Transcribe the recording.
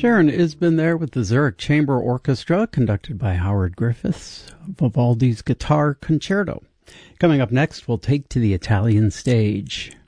Sharon Isbin there with the Zurich Chamber Orchestra, conducted by Howard Griffiths, Vivaldi's Guitar Concerto. Coming up next, we'll take to the Italian stage.